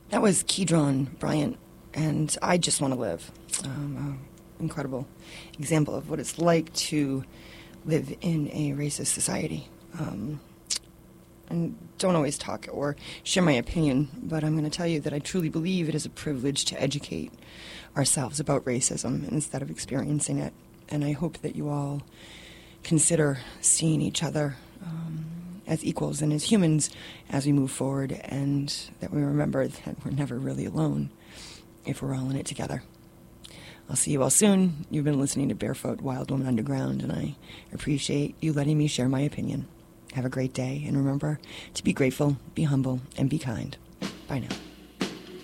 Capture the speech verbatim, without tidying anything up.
That was Kedron Bryant, and I Just Want to Live. Um, an incredible example of what it's like to live in a racist society. Um, and don't always talk or share my opinion, but I'm going to tell you that I truly believe it is a privilege to educate ourselves about racism instead of experiencing it. And I hope that you all consider seeing each other um, as equals and as humans as we move forward, and that we remember that we're never really alone if we're all in it together. I'll see you all soon. You've been listening to Barefoot Wild Woman Underground, and I appreciate you letting me share my opinion. Have a great day, and remember to be grateful, be humble, and be kind. Bye now.